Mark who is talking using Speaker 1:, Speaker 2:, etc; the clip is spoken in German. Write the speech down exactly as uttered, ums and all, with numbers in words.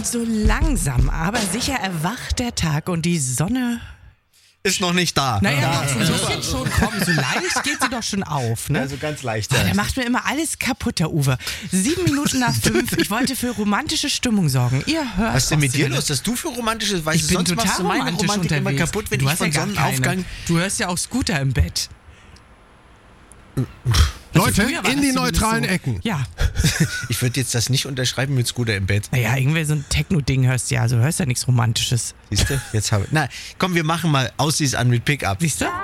Speaker 1: Und so langsam, aber sicher erwacht der Tag und die Sonne...
Speaker 2: Ist noch nicht da.
Speaker 1: Naja, doch, so ein bisschen schon. Komm, so leicht geht sie doch schon auf. Ne?
Speaker 2: Also ganz leicht.
Speaker 1: Ah,
Speaker 2: Ja.
Speaker 1: der macht mir immer alles kaputt, der Uwe. Sieben Minuten nach fünf. Ich wollte für romantische Stimmung sorgen. Ihr hört.
Speaker 2: Was ist denn mit dir
Speaker 1: Ostwelle.
Speaker 2: los, dass du für romantisches, weil
Speaker 1: Ich bin
Speaker 2: sonst
Speaker 1: total
Speaker 2: machst du meine
Speaker 1: romantisch
Speaker 2: Romantik
Speaker 1: unterwegs.
Speaker 2: immer kaputt, wenn
Speaker 1: du
Speaker 2: ich
Speaker 1: hast
Speaker 2: von
Speaker 1: ja gar
Speaker 2: Sonnenaufgang...
Speaker 1: keine. Du hörst ja auch Scooter im Bett.
Speaker 3: Leute,
Speaker 1: früher war
Speaker 3: in
Speaker 1: das
Speaker 3: die
Speaker 1: zumindest
Speaker 3: neutralen
Speaker 1: so.
Speaker 3: Ecken.
Speaker 1: Ja.
Speaker 2: Ich würde jetzt das nicht unterschreiben mit Scooter im Bett.
Speaker 1: Naja, irgendwie so ein Techno-Ding hörst du ja. Also hörst ja nichts Romantisches.
Speaker 2: Siehst du? Jetzt habe ich... Na, komm, wir machen mal Aussies an mit Pickup.
Speaker 1: Siehst du?